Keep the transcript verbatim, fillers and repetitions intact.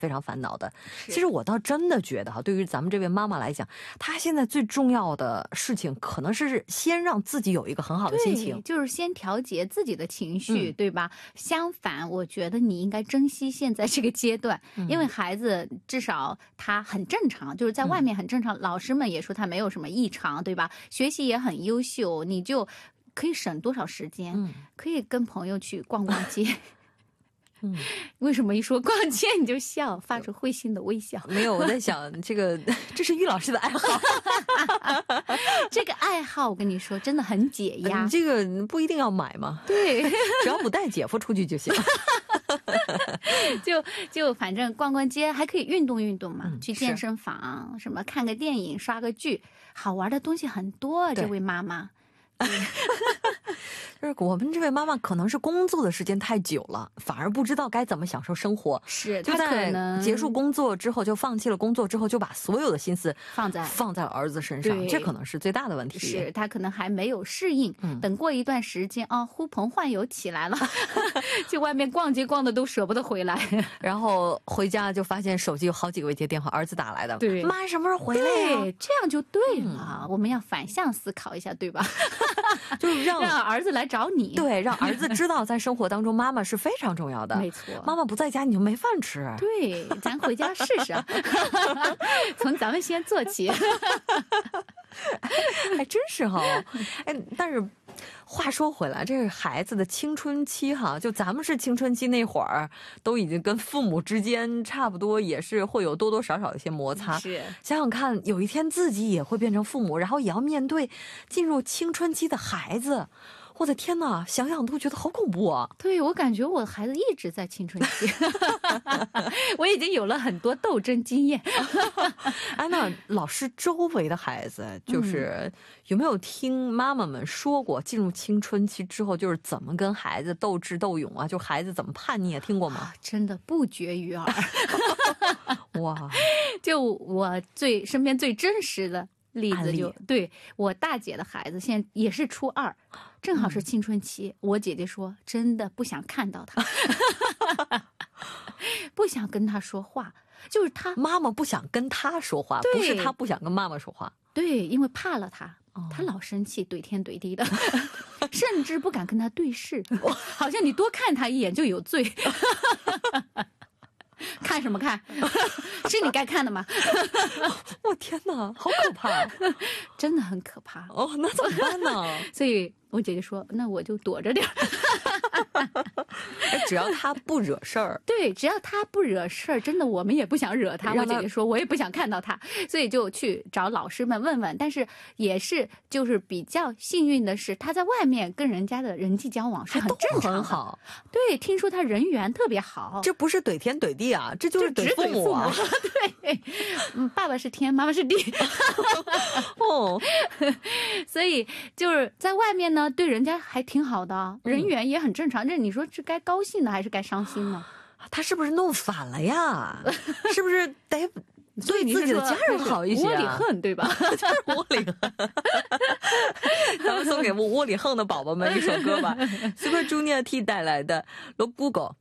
非常烦恼的。其实我倒真的觉得哈，对于咱们这位妈妈来讲，她现在最重要的事情可能是先让自己有一个很好的心情， 就是先调节自己的情绪，对吧？相反，我觉得你应该珍惜现在这个阶段，因为孩子至少他很正常，就是在外面很正常，老师们也说他没有什么异常，对吧？学习也很优秀，你就可以省多少时间，可以跟朋友去逛逛街。嗯，为什么一说逛街你就笑，发出会心的微笑？ 没有，我在想这个这是于老师的爱好。 这个爱好我跟你说真的很解压， 你这个不一定要买嘛， 对， 只要不带姐夫出去就行。 就就反正逛逛街还可以运动运动嘛，去健身房什么看个电影刷个剧，好玩的东西很多。这位妈妈就是我们这位妈妈可能是工作的时间太久了，反而不知道该怎么享受生活。 是， 就在结束工作之后，就放弃了工作之后，就把所有的心思放在放在了儿子身上，这可能是最大的问题。 是，他可能还没有适应，嗯、等过一段时间啊，呼朋唤友起来了，去外面逛街逛的都舍不得回来， 然后回家就发现手机有好几个未接电话，儿子打来的， 对， 妈什么时候回来呀？ 对，这样就对了、嗯。我们要反向思考一下，对吧？ 就是让让儿子来找你， 对，让儿子知道在生活当中妈妈是非常重要的。 没错， 妈妈不在家你就没饭吃。 对，咱回家试试，从咱们先做起。 还真是哈，哎，但是话说回来，这是孩子的青春期哈，就咱们是青春期那会儿，都已经跟父母之间差不多，也是会有多多少少一些摩擦。 是， 想想看，有一天自己也会变成父母，然后也要面对进入青春期的孩子。我的天哪，想想都觉得好恐怖啊！ 对，我感觉我的孩子一直在青春期，我已经有了很多斗争经验。 哎，那老师周围的孩子，就是有没有听妈妈们说过，进入青春期之后，就是怎么跟孩子斗智斗勇啊？就孩子怎么叛逆啊？听过吗？啊、 真的不绝于耳。 哇， 就我最身边最真实的例子就，就对我大姐的孩子现在也是初二，正好是青春期、嗯、我姐姐说真的不想看到他。不想跟他说话，就是他妈妈不想跟他说话，不是他不想跟妈妈说话。 对，因为怕了他、哦、他老生气，怼天怼地的。甚至不敢跟他对视，好像你多看他一眼就有罪。看什么看？是你该看的吗？ 我天哪，好可怕， 真的很可怕。 哦，那怎么办呢？ 所以我姐姐说，那我就躲着点。 只要他不惹事儿， 对，只要他不惹事儿，真的我们也不想惹他。我姐姐说，我也不想看到他，所以就去找老师们问问。但是也是就是比较幸运的是，他在外面跟人家的人际交往是很正常的，很好。对，听说他人缘特别好。 这不是怼天怼地啊，这就是怼父母啊。 对，嗯，爸爸是天，妈妈是地。 哦， 所以就是在外面呢，对人家还挺好的，人缘也很正常。这、嗯、你说是该高兴的还是该伤心呢？ 他是不是弄反了呀？是不是得对自己的家人好一些、啊？ 窝里横，对吧？ 就是窝里横。咱们送给窝里横的宝宝们一首歌吧，Super Junior T 带来的《Look Google》。